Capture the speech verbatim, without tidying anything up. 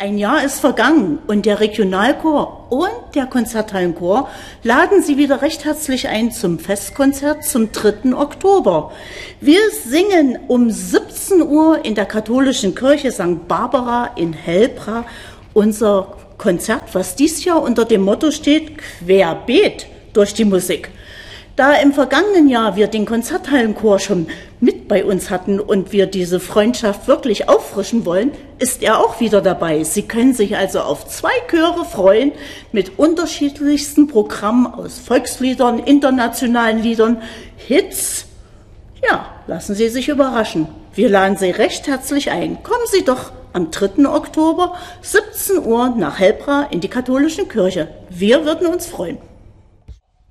Ein Jahr ist vergangen und der Regionalchor und der Konzerthallenchor laden Sie wieder recht herzlich ein zum Festkonzert zum dritten Oktober. Wir singen um siebzehn Uhr in der katholischen Kirche Sankt Barbara in Hellbra unser Konzert, was dies Jahr unter dem Motto steht, querbeet durch die Musik. Da im vergangenen Jahr wir den Konzerthallenchor schon mit bei uns hatten und wir diese Freundschaft wirklich auffrischen wollen, ist er auch wieder dabei. Sie können sich also auf zwei Chöre freuen mit unterschiedlichsten Programmen aus Volksliedern, internationalen Liedern, Hits. Ja, lassen Sie sich überraschen. Wir laden Sie recht herzlich ein. Kommen Sie doch am dritten Oktober, siebzehn Uhr nach Hellbra in die katholische Kirche. Wir würden uns freuen.